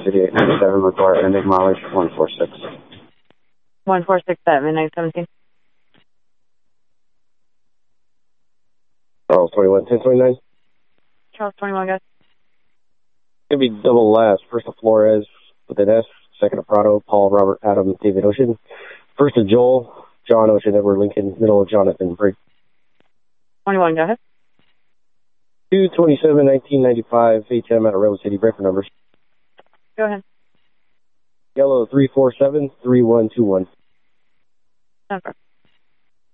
City 897, require ending mileage 146. 1467, 917. Charles 21, 1029. Charles 21, guys. It's going to be double last. First to Flores with an S. Second to Prado, Paul, Robert, Adam, David Ocean. First to Joel, John Ocean, Edward Lincoln. Middle of Jonathan Brigg. 21, go ahead. 227, 1995, ATM at a Railroad City. Breaker numbers. Go ahead. Yellow 347, 3121. Okay.